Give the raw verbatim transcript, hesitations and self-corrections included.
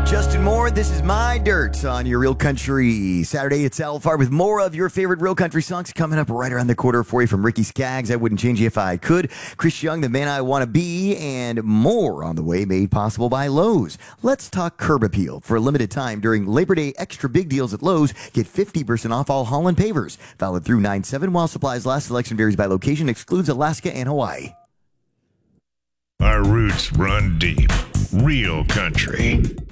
Justin Moore, this is My Dirt on your Real Country Saturday. It's Al Far with more of your favorite Real Country songs coming up right around the corner for you from Ricky Skaggs, I Wouldn't Change You If I Could, Chris Young, The Man I Want to Be, and more on the way made possible by Lowe's. Let's talk curb appeal. For a limited time during Labor Day extra big deals at Lowe's, get fifty percent off all Holland pavers. Valid through nine seven while supplies last. Selection varies by location, excludes Alaska and Hawaii. Our roots run deep. Real Country.